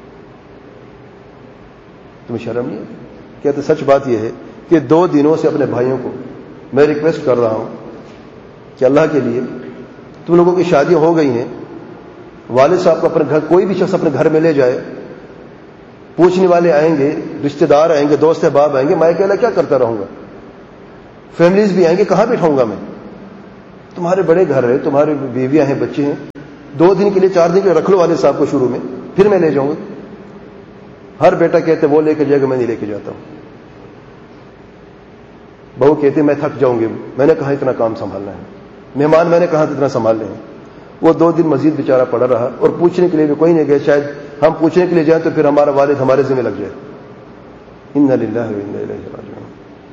تمہیں شرم نہیں ہے؟ کہتے سچ بات یہ ہے کہ 2 دنوں سے اپنے بھائیوں کو میں ریکویسٹ کر رہا ہوں کہ اللہ کے لیے تم لوگوں کی شادیاں ہو گئی ہیں، والد صاحب کو اپنے گھر، کوئی بھی شخص اپنے گھر میں لے جائے، پوچھنے والے آئیں گے، رشتہ دار آئیں گے، دوست احباب آئیں گے، میں اکیلا کیا کرتا رہوں گا، فیملیز بھی آئیں گے، کہاں بٹھاؤں گا میں؟ تمہارے بڑے گھر ہے، تمہاری بیویاں ہیں، بچے ہیں، 2 دن کے لیے 4 دن کے لیے رکھ لو والد صاحب کو شروع میں، پھر میں لے جاؤں گا. ہر بیٹا کہتے وہ لے کے جائے گا، میں نہیں لے کے جاتا ہوں. بہو کہتے میں تھک جاؤں گی، میں نے کہا اتنا کام سنبھالنا ہے، مہمان میں نے کہا اتنا سنبھالنے ہیں. وہ 2 دن مزید بیچارہ پڑا رہا اور پوچھنے کے لیے بھی کوئی نہیں گیا. شاید ہم پوچھنے کے لیے جائیں تو پھر ہمارا والد ہمارے ذمہ لگ جائے. انا للہ و انا الیہ راجعون.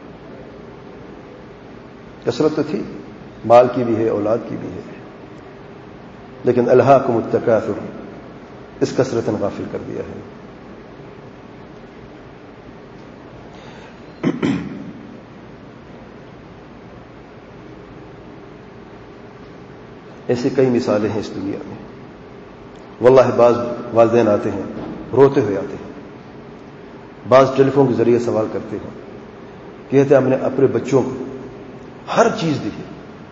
کثرت تو تھی، مال کی بھی ہے، اولاد کی بھی ہے، لیکن الہاکم التکاثر اس کثرت نے غافل کر دیا ہے. ایسی کئی مثالیں ہیں اس دنیا میں. واللہ بعض والدین آتے ہیں روتے ہوئے آتے ہیں، بعض ٹیلی فون کے ذریعے سوال کرتے ہیں، کہتے ہیں ہم نے اپنے بچوں کو ہر چیز دی،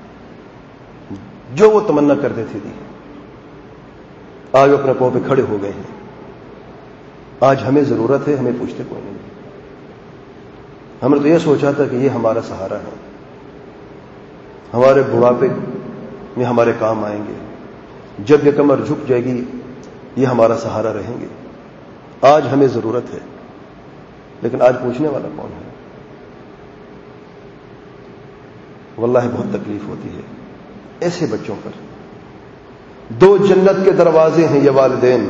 جو وہ تمنا کرتے تھے دی، آج وہ اپنے پاؤں پہ کھڑے ہو گئے ہیں، آج ہمیں ضرورت ہے، ہمیں پوچھتے کوئی نہیں. ہم نے تو یہ سوچا تھا کہ یہ ہمارا سہارا ہے، ہمارے بڑھاپے میں ہمارے کام آئیں گے، جب یہ کمر جھک جائے گی یہ ہمارا سہارا رہیں گے، آج ہمیں ضرورت ہے. لیکن آج پوچھنے والا کون ہے؟ واللہ بہت تکلیف ہوتی ہے ایسے بچوں پر. 2 جنت کے دروازے ہیں یہ والدین،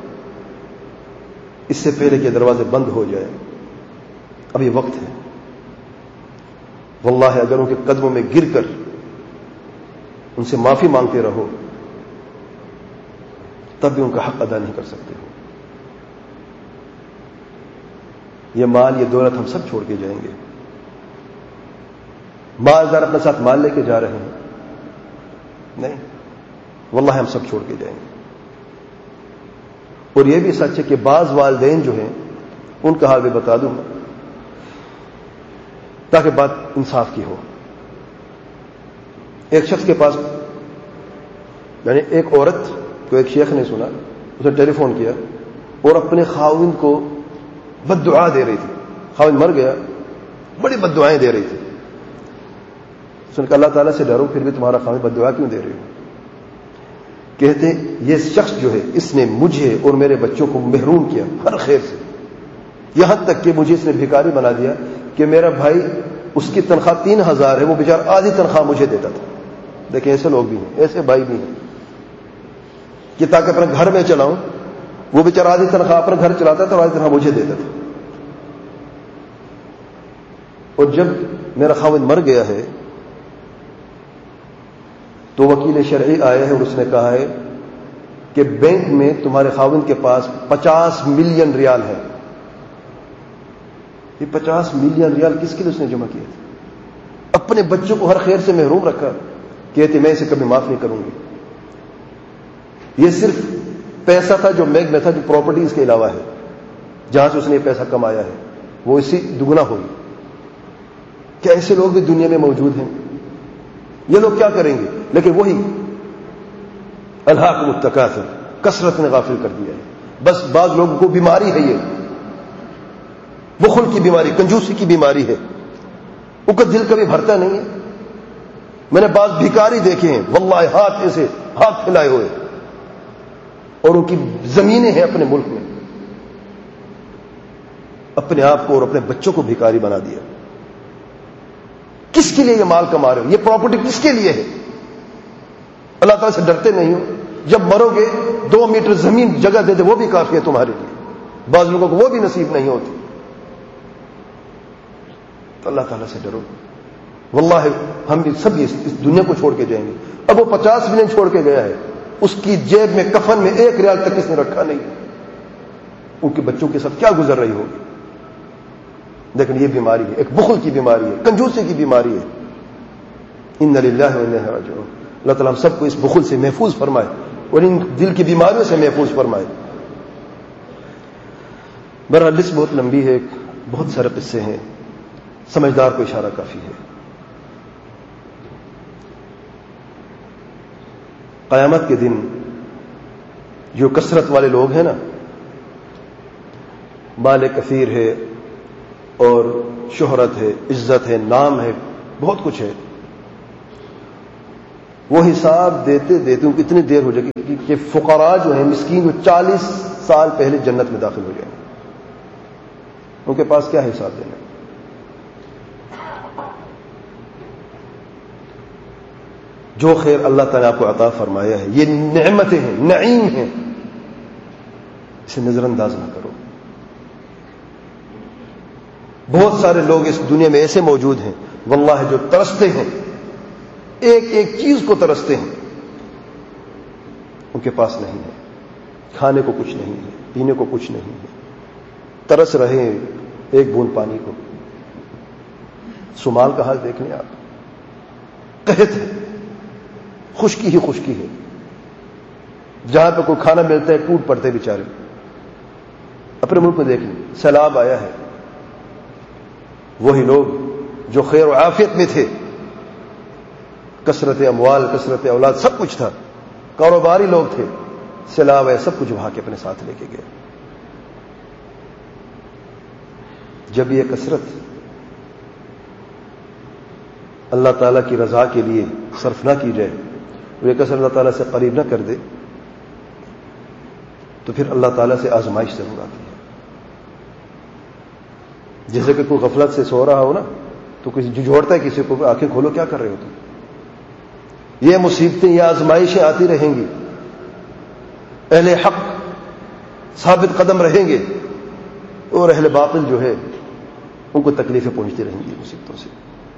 اس سے پہلے کہ دروازے بند ہو جائے ابھی وقت ہے. واللہ اگر ان کے قدموں میں گر کر ان سے معافی مانگتے رہو تب بھی ان کا حق ادا نہیں کر سکتے ہو. یہ مال، یہ دولت ہم سب چھوڑ کے جائیں گے. مالدار اپنے ساتھ مال لے کے جا رہے ہیں؟ نہیں، واللہ ہم سب چھوڑ کے جائیں گے. اور یہ بھی سچ ہے کہ بعض والدین جو ہیں ان کا حال بھی بتا دوں تاکہ بات انصاف کی ہو. ایک شخص کے پاس، یعنی ایک عورت کو ایک شیخ نے سنا، اسے ٹیلی فون کیا اور اپنے خاوند کو بد دعا دے رہی تھی. خاوند مر گیا، بڑی بد دعائیں دے رہی تھی. اس نے کہا اللہ تعالیٰ سے ڈرو، پھر بھی تمہارا خاوند بد دعا کیوں دے رہی ہو؟ کہتے یہ شخص جو ہے اس نے مجھے اور میرے بچوں کو محروم کیا ہر خیر سے، یہاں تک کہ مجھے اس نے بھکاری بنا دیا کہ میرا بھائی، اس کی تنخواہ 3000 ہے، وہ بیچارہ آدھی تنخواہ مجھے دیتا تھا. دیکھیں ایسے لوگ بھی ہیں، ایسے بھائی بھی ہیں کہ تاکہ اپنے گھر میں چلاؤں، وہ بیچارہ آدھی تنخواہ اپنا گھر چلاتا تھا اور آدھی تنخواہ مجھے دیتا تھا. اور جب میرا خاوند مر گیا ہے تو وکیل شرعی آیا ہے اور اس نے کہا ہے کہ بینک میں تمہارے خاوند کے پاس 50 ملین ریال ہے. یہ 50 ملین ریال کس کے لیے اس نے جمع کیے تھے؟ اپنے بچوں کو ہر خیر سے محروم رکھا. کہتے میں اسے کبھی معاف نہیں کروں گی. یہ صرف پیسہ تھا جو بینک میں تھا، جو پراپرٹیز کے علاوہ ہے، جہاں سے اس نے یہ پیسہ کمایا ہے وہ اسی دگنا ہوگی. کیا ایسے لوگ بھی دنیا میں موجود ہیں؟ یہ لوگ کیا کریں گے؟ لیکن وہی الہاکم التکاثر، کثرت نے غافل کر دیا ہے. بس بعض لوگوں کو بیماری ہے، یہ بخل کی بیماری، کنجوسی کی بیماری ہے، ان کا دل کبھی بھرتا نہیں ہے. میں نے بعض بھکاری دیکھے ہیں واللہ ہاتھ ایسے ہاتھ پھیلائے ہوئے، اور ان کی زمینیں ہیں اپنے ملک میں، اپنے آپ کو اور اپنے بچوں کو بھکاری بنا دیا. کس کے لیے یہ مال کما رہے ہو؟ یہ پراپرٹی کس کے لیے ہے؟ اللہ تعالیٰ سے ڈرتے نہیں ہو؟ جب مرو گے 2 میٹر زمین جگہ دے دے وہ بھی کافی ہے تمہارے لیے. بعض لوگوں کو وہ بھی نصیب نہیں ہوتی. تو اللہ تعالیٰ سے ڈرو. واللہ ہم سب اس دنیا کو چھوڑ کے جائیں گے. اب وہ 50 ملین چھوڑ کے گیا ہے، اس کی جیب میں کفن میں 1 ریال تک اس نے رکھا نہیں. ان کے بچوں کے ساتھ کیا گزر رہی ہوگی؟ لیکن یہ بیماری ہے، ایک بخل کی بیماری ہے، کنجوسی کی بیماری ہے. ان للہ و انا الیہ راجعون. اللہ تعالیٰ ہم سب کو اس بخل سے محفوظ فرمائے اور ان دل کی بیماریوں سے محفوظ فرمائے. بہرحال لسٹ بہت لمبی ہے، بہت سارے قصے ہیں، سمجھدار کو اشارہ کافی ہے. قیامت کے دن جو کثرت والے لوگ ہیں نا، مال کثیر ہے اور شہرت ہے، عزت ہے، نام ہے، بہت کچھ ہے، وہ حساب دیتے دیتے ان کو اتنی دیر ہو جائے گی کہ فقراء جو ہیں مسکین وہ 40 سال پہلے جنت میں داخل ہو جائیں گے. ان کے پاس کیا حساب دینا. جو خیر اللہ تعالیٰ آپ کو عطا فرمایا ہے یہ نعمتیں ہیں، نعیم ہیں، اسے نظر انداز نہ کرو. بہت سارے لوگ اس دنیا میں ایسے موجود ہیں واللہ جو ترستے ہیں، ایک ایک چیز کو ترستے ہیں، ان کے پاس نہیں ہے، کھانے کو کچھ نہیں ہے، پینے کو کچھ نہیں ہے، ترس رہے ہیں ایک بوند پانی کو. صومال کا حال دیکھ لیں آپ، قحط ہے، خشکی ہی خشکی ہے، جہاں پہ کوئی کھانا ملتا ہے ٹوٹ پڑتے بیچارے. اپنے ملک میں دیکھ لیں، سیلاب آیا ہے، وہی لوگ جو خیر و عافیت میں تھے، کثرت اموال، کثرت اولاد، سب کچھ تھا، کاروباری لوگ تھے، سیلاب ہے، سب کچھ وہاں کے اپنے ساتھ لے کے گئے. جب یہ کثرت اللہ تعالیٰ کی رضا کے لیے صرف نہ کی جائے، وہ یہ کثرت اللہ تعالیٰ سے قریب نہ کر دے، تو پھر اللہ تعالیٰ سے آزمائش ضرور آتی ہے. جیسے کہ کوئی غفلت سے سو رہا ہو نا، تو کسی جھجھوڑتا ہے کسی کو، آنکھیں کھولو، کیا کر رہے ہو تم. یہ مصیبتیں، یہ آزمائشیں آتی رہیں گی، اہل حق ثابت قدم رہیں گے اور اہل باطل جو ہے ان کو تکلیفیں پہنچتی رہیں گی مصیبتوں سے،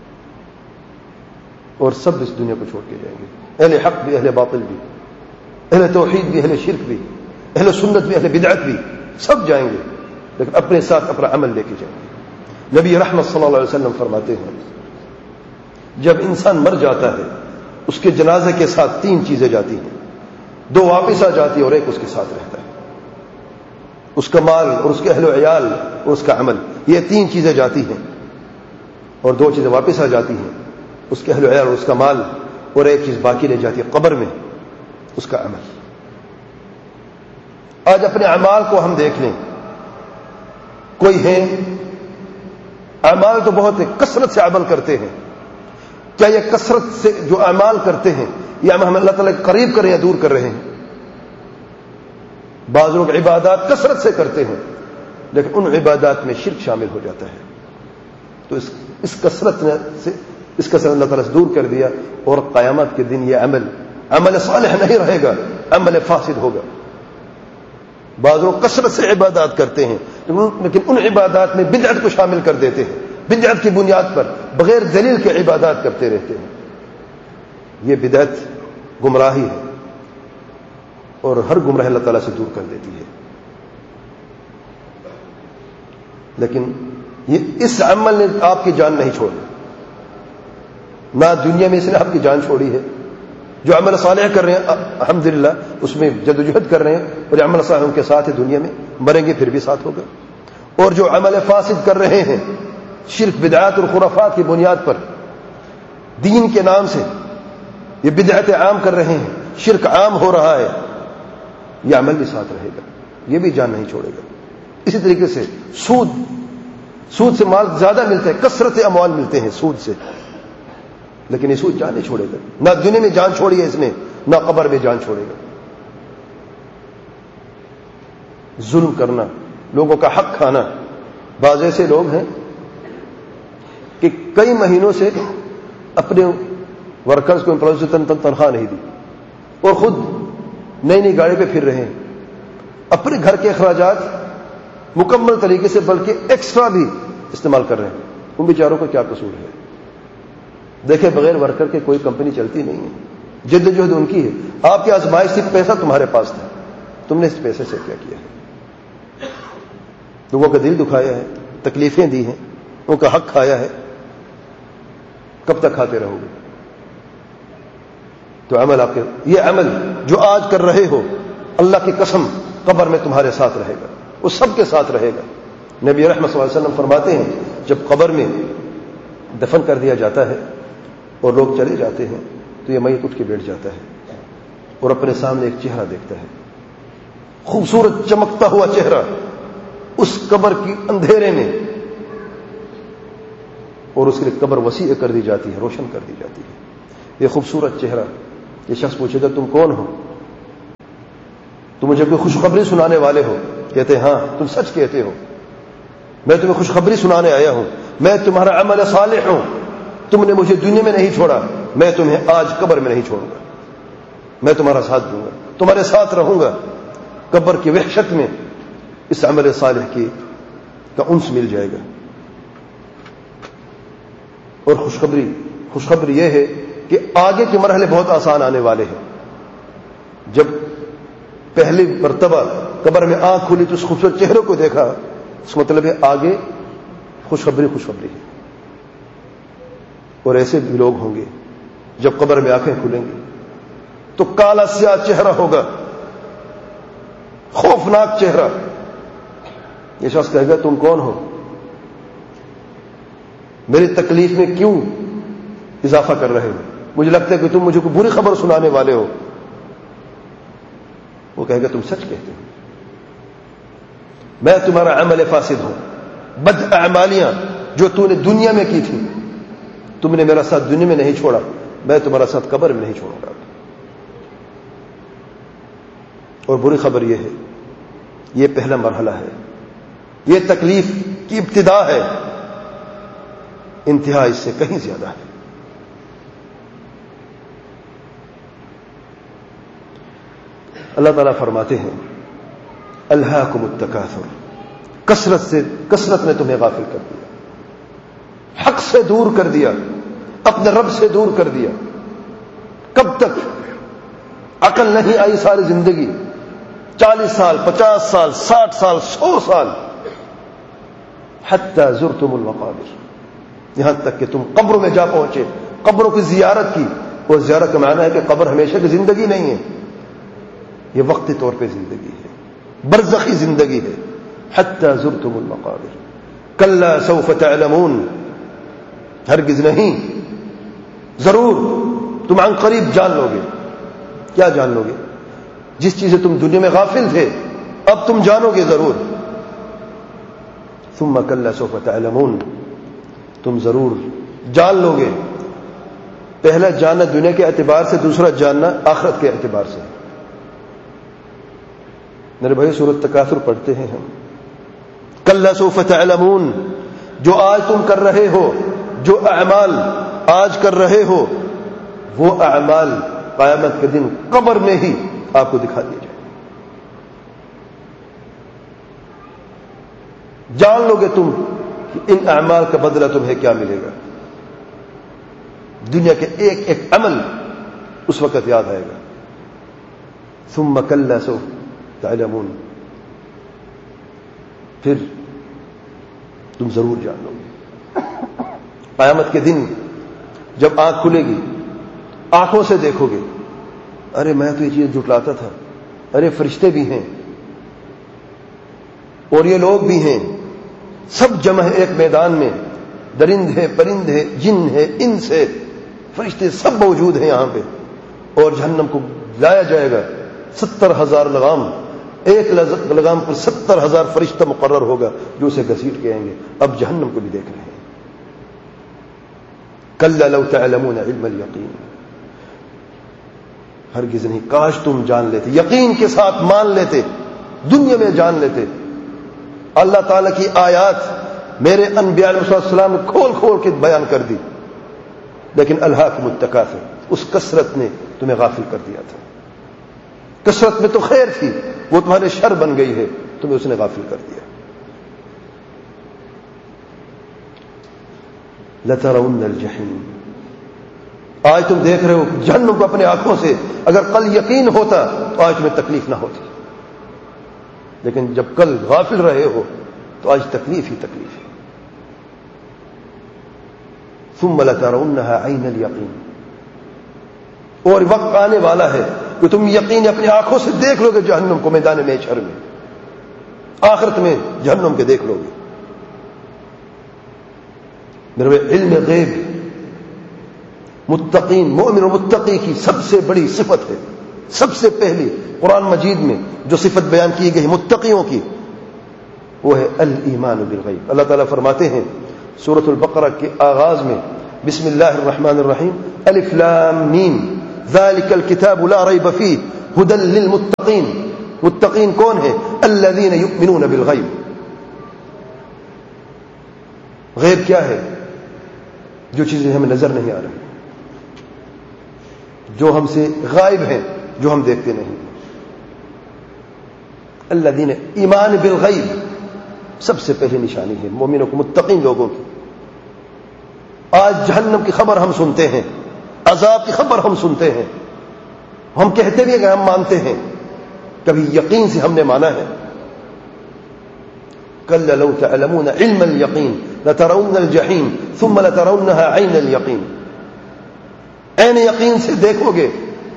اور سب اس دنیا کو چھوڑ کے جائیں گے. اہل حق بھی، اہل باطل بھی، اہل توحید بھی، اہل شرک بھی، اہل سنت بھی، اہل بدعت بھی، سب جائیں گے، لیکن اپنے ساتھ اپنا عمل لے کے جائیں گے. نبی رحمت صلی اللہ علیہ وسلم فرماتے ہیں جب انسان مر جاتا ہے اس کے جنازے کے ساتھ 3 چیزیں جاتی ہیں، 2 واپس آ جاتی ہے اور ایک اس کے ساتھ رہتا ہے. اس کا مال اور اس کے اہل و عیال اور اس کا عمل، یہ 3 چیزیں جاتی ہیں، اور 2 چیزیں واپس آ جاتی ہیں، اس کے اہل و عیال اور اس کا مال، اور ایک چیز باقی رہ جاتی ہے قبر میں، اس کا عمل. آج اپنے اعمال کو ہم دیکھ لیں، کوئی ہیں اعمال تو بہت ہے، کثرت سے عمل کرتے ہیں. کیا یہ کثرت سے جو اعمال کرتے ہیں یہ ہم اللہ تعالیٰ کے قریب کر رہے ہیں یا دور کر رہے ہیں؟ بعض لوگ عبادات کثرت سے کرتے ہیں لیکن ان عبادات میں شرک شامل ہو جاتا ہے، تو اس کثرت سے اللہ تعالیٰ سے دور کر دیا، اور قیامت کے دن یہ عمل صالح نہیں رہے گا، عمل فاسد ہوگا. بعض لوگ کثرت سے عبادات کرتے ہیں لیکن ان عبادات میں بدعت کو شامل کر دیتے ہیں، بدعت کی بنیاد پر بغیر دلیل کے عبادات کرتے رہتے ہیں. یہ بدعت گمراہی ہے، اور ہر گمراہ اللہ تعالیٰ سے دور کر دیتی ہے. لیکن اس عمل نے آپ کی جان نہیں چھوڑی، نہ دنیا میں اس نے آپ کی جان چھوڑی ہے. جو عمل صالح کر رہے ہیں الحمدللہ اس میں جدوجہد کر رہے ہیں، اور عمل صالح ان کے ساتھ ہے، دنیا میں مریں گے پھر بھی ساتھ ہوگا. اور جو عمل فاسد کر رہے ہیں شرک، بدعات اور خرافات کی بنیاد پر، دین کے نام سے یہ بدعت عام کر رہے ہیں، شرک عام ہو رہا ہے، یہ عمل بھی ساتھ رہے گا، یہ بھی جان نہیں چھوڑے گا. اسی طریقے سے سود سے مال زیادہ ملتا ہے، کثرت اموال ملتے ہیں سود سے، لیکن یہ سود جان نہیں چھوڑے گا. نہ دنیا میں جان چھوڑی ہے اس نے، نہ قبر میں جان چھوڑے گا. ظلم کرنا، لوگوں کا حق کھانا. بعض ایسے لوگ ہیں کہ کئی مہینوں سے اپنے ورکرز کو امپلائیز سے تنخواہ نہیں دی، اور خود نئی نئی گاڑی پہ پھر رہے ہیں، اپنے گھر کے اخراجات مکمل طریقے سے بلکہ ایکسٹرا بھی استعمال کر رہے ہیں. ان بیچاروں کا کیا قصور ہے؟ دیکھیں بغیر ورکر کے کوئی کمپنی چلتی نہیں ہے، جدوجہد ان کی ہے. آپ کی آزمائش تھی، پیسہ تمہارے پاس تھا، تم نے اس پیسے سے کیا کیا ہے؟ لوگوں کا دل دکھایا ہے، تکلیفیں دی ہیں، ان کا حق کھایا ہے، کب تک کھاتے رہو گے؟ تو عمل آپ کے، یہ عمل جو آج کر رہے ہو اللہ کی قسم قبر میں تمہارے ساتھ رہے گا، وہ سب کے ساتھ رہے گا. نبی رحمت صلی اللہ علیہ وسلم فرماتے ہیں جب قبر میں دفن کر دیا جاتا ہے اور لوگ چلے جاتے ہیں تو یہ میت اٹھ کے بیٹھ جاتا ہے اور اپنے سامنے ایک چہرہ دیکھتا ہے، خوبصورت چمکتا ہوا چہرہ اس قبر کی اندھیرے میں، اور اس کے لیے قبر وسیع کر دی جاتی ہے، روشن کر دی جاتی ہے. یہ خوبصورت چہرہ یہ شخص پوچھے گا تم کون ہو؟ تم مجھے کوئی خوشخبری سنانے والے ہو؟ کہتے ہیں ہاں تم سچ کہتے ہو، میں تمہیں خوشخبری سنانے آیا ہوں، میں تمہارا عمل صالح ہوں، تم نے مجھے دنیا میں نہیں چھوڑا، میں تمہیں آج قبر میں نہیں چھوڑوں گا، میں تمہارا ساتھ دوں گا، تمہارے ساتھ رہوں گا۔ قبر کی وحشت میں اس عمل صالح کا انس مل جائے گا۔ اور خوشخبری یہ ہے کہ آگے کے مرحلے بہت آسان آنے والے ہیں۔ جب پہلی مرتبہ قبر میں آنکھ کھلی تو اس خوبصورت چہرے کو دیکھا، اس کا مطلب ہے آگے خوشخبری ہے۔ اور ایسے بھی لوگ ہوں گے جب قبر میں آنکھیں کھلیں گی تو کالا سیاہ چہرہ ہوگا، خوفناک چہرہ۔ یہ شخص کہے گا تم کون ہو؟ میری تکلیف میں کیوں اضافہ کر رہے ہو؟ مجھے لگتا ہے کہ تم مجھے کوئی بری خبر سنانے والے ہو۔ وہ کہے گا تم سچ کہتے ہو، میں تمہارا عمل فاسد ہوں، بد اعمالیاں جو تو نے دنیا میں کی تھی، تم نے میرا ساتھ دنیا میں نہیں چھوڑا، میں تمہارا ساتھ قبر میں نہیں چھوڑوں گا۔ اور بری خبر یہ ہے، یہ پہلا مرحلہ ہے، یہ تکلیف کی ابتدا ہے، انتہا اس سے کہیں زیادہ ہے۔ اللہ تعالیٰ فرماتے ہیں الہاکم التکاثر، کثرت نے تمہیں غافل کر دیا، حق سے دور کر دیا، اپنے رب سے دور کر دیا۔ کب تک؟ عقل نہیں آئی ساری زندگی، 40 سال، 50 سال، 60 سال، 100 سال، حتی زرتم المقابر، یہاں تک کہ تم قبروں میں جا پہنچے، قبروں کی زیارت کی۔ اور زیارت کا معنی ہے کہ قبر ہمیشہ کی زندگی نہیں ہے، یہ وقتی طور پہ زندگی ہے، برزخی زندگی ہے۔ حتی زرتم المقابر کلا سوف تعلمون، ہرگز نہیں، ضرور تم عن قریب جان لو گے۔ کیا جان لو گے؟ جس چیز سے تم دنیا میں غافل تھے اب تم جانو گے ضرور۔ ثم کلا سوف تعلمون، تم ضرور جان لو گے۔ پہلا جاننا دنیا کے اعتبار سے، دوسرا جاننا آخرت کے اعتبار سے۔ میرے بھائی سورۃ تکاثر پڑھتے ہیں ہم، کلا سوف تعلمون، جو آج تم کر رہے ہو، جو اعمال آج کر رہے ہو، وہ اعمال قیامت کے دن قبر میں ہی آپ کو دکھا دیا جائے۔ جان لو گے تم کہ ان اعمال کا بدلہ تمہیں کیا ملے گا۔ دنیا کے ایک ایک عمل اس وقت یاد آئے گا۔ ثم کلا سوف تعلمون، پھر تم ضرور جان لو گے۔ قیامت کے دن جب آنکھ کھلے گی، آنکھوں سے دیکھو گے، ارے میں تو یہ چیز جھٹلاتا تھا، ارے فرشتے بھی ہیں اور یہ لوگ بھی ہیں، سب جمع ہے ایک میدان میں، درند ہے، پرند ہے، جن ہے، انس ہے، فرشتے سب موجود ہیں یہاں پہ۔ اور جہنم کو لایا جائے گا، 70,000 لگام، ایک لگام پر 70,000 فرشتہ مقرر ہوگا جو اسے گھسیٹ کے آئیں گے۔ اب جہنم کو بھی دیکھ رہے ہیں۔ کلا لو تعلمون علم الیقین، ہرگز نہیں، کاش تم جان لیتے، یقین کے ساتھ مان لیتے، دنیا میں جان لیتے۔ اللہ تعالیٰ کی آیات میرے انبیاء علیہ السلام نے کھول کھول کے بیان کر دی، لیکن الہاکم التکاثر، اس کثرت نے تمہیں غافل کر دیا تھا۔ کثرت میں تو خیر تھی، وہ تمہارے شر بن گئی ہے، تمہیں اس نے غافل کر دیا۔ لترون الجحیم، آج تم دیکھ رہے ہو جہنم کو اپنے آنکھوں سے، اگر کل یقین ہوتا تو آج تمہیں تکلیف نہ ہوتی، لیکن جب کل غافل رہے ہو تو آج تکلیف ہی تکلیف ہے۔ ثم لترونها عین الیقین، اور وقت آنے والا ہے کہ تم یقین اپنی آنکھوں سے دیکھ لو گے جہنم کو، میدان محشر میں، آخرت میں جہنم کے دیکھ لو گے۔ میرے علم غیب متقین، مومن و متقی کی سب سے بڑی صفت ہے، سب سے پہلی قرآن مجید میں جو صفت بیان کی گئی متقیوں کی، وہ ہے الایمان بالغیب۔ اللہ تعالیٰ فرماتے ہیں سورۃ البقرہ کے آغاز میں، بسم اللہ الرحمن الرحیم، الف لام میم، ذالک الکتاب لا ریب فیہ ھدی للمتقین. متقین کون ہیں؟ الذین یؤمنون بالغیب. غیب کیا ہے؟ جو چیزیں ہمیں نظر نہیں آ رہی، جو ہم سے غائب ہیں، جو ہم دیکھتے نہیں. الذین، ایمان بالغیب سب سے پہلی نشانی ہے مومنوں کو، متقین لوگوں کی. آج جہنم کی خبر ہم سنتے ہیں، عذاب کی خبر ہم سنتے ہیں، ہم کہتے بھی ہیں کہ ہم مانتے ہیں، کبھی یقین سے ہم نے مانا ہے؟ کلا لو تعلمون علم الیقین لترون الجحیم ثم لترونها عین الیقین. عین یقین سے دیکھو گے،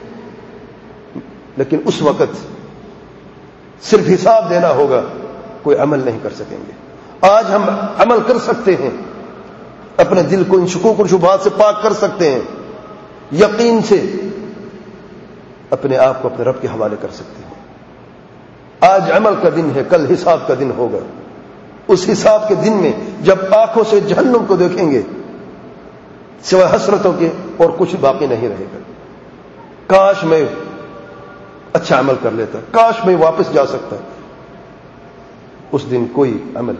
لیکن اس وقت صرف حساب دینا ہوگا، کوئی عمل نہیں کر سکیں گے. آج ہم عمل کر سکتے ہیں، اپنے دل کو ان شکوک اور شبہات سے پاک کر سکتے ہیں، یقین سے اپنے آپ کو اپنے رب کے حوالے کر سکتے ہیں. آج عمل کا دن ہے، کل حساب کا دن ہوگا. اس حساب کے دن میں جب آنکھوں سے جہنم کو دیکھیں گے، سوائے حسرتوں کے اور کچھ باقی نہیں رہے گا. کاش میں اچھا عمل کر لیتا، کاش میں واپس جا سکتا. اس دن کوئی عمل،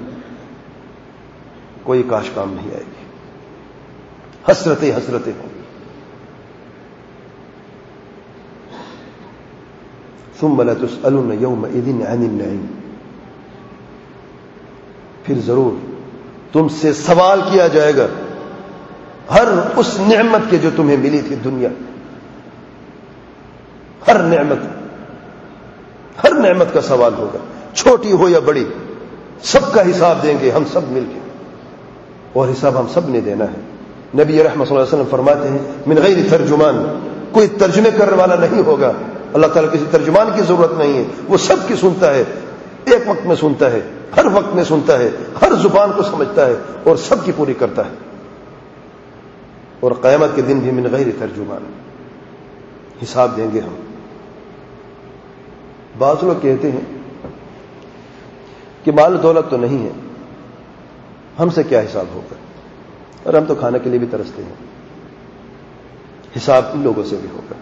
کوئی کاش کام نہیں آئے گی، حسرتیں حسرتیں ہوں. ثم لتسألن يومئذ عن النعيم. پھر ضرور تم سے سوال کیا جائے گا ہر اس نعمت کے جو تمہیں ملی تھی دنیا. ہر نعمت کا سوال ہوگا، چھوٹی ہو یا بڑی، سب کا حساب دیں گے ہم سب مل کے، اور حساب ہم سب نے دینا ہے. نبی رحمت صلی اللہ علیہ وسلم فرماتے ہیں من غیر ترجمان، کوئی ترجمے کرنے والا نہیں ہوگا. اللہ تعالیٰ کسی ترجمان کی ضرورت نہیں ہے، وہ سب کی سنتا ہے، ایک وقت میں سنتا ہے، ہر وقت میں سنتا ہے، ہر زبان کو سمجھتا ہے اور سب کی پوری کرتا ہے. اور قیامت کے دن بھی من غیر ترجمان حساب دیں گے ہم. بعض لوگ کہتے ہیں کہ مال دولت تو نہیں ہے، ہم سے کیا حساب ہوگا، اور ہم تو کھانے کے لیے بھی ترستے ہیں. حساب ان لوگوں سے بھی ہوگا.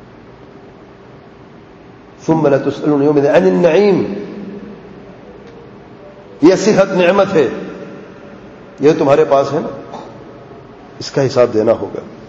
ثم لتسألون يومئذ عن النعيم. یہ صحت نعمت ہے، یہ تمہارے پاس ہے نا، اس کا حساب دینا ہوگا.